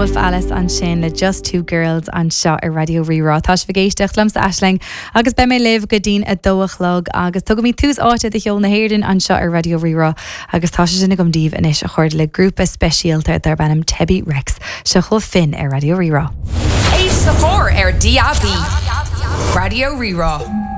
With Alice an sin le Just Two Girls an seo ar Radio Rirá. Tá sé bhgéisteach lums Aisling agus be mé leh go dín a dóachlog agus tugad mí tús áte de cheol na héirden an seo ar Radio Rirá agus tá sé sinna gom díomh inis a chuir le grúpa speisialta dar benam Tebby Rex se cho fin ar Radio Rirá. Éis sa chóir ar DAB Radio Rirá.